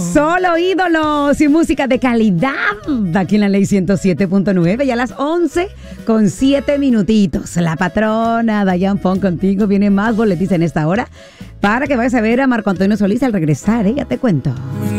Solo ídolos y música de calidad aquí en la Ley 107.9 y a las 11:07. La patrona Dayan Fon contigo. Viene más boletis en esta hora para que vayas a ver a Marco Antonio Solís al regresar, ya te cuento.